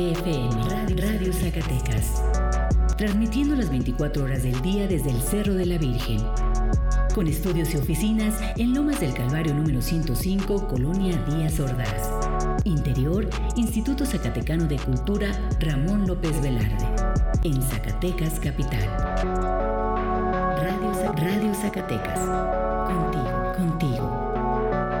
FM, Radio Zacatecas. Transmitiendo las 24 horas del día desde el Cerro de la Virgen. Con estudios y oficinas en Lomas del Calvario número 105, Colonia Díaz Ordaz. Interior, Instituto Zacatecano de Cultura Ramón López Velarde. En Zacatecas, capital. Radio Zacatecas. Contigo.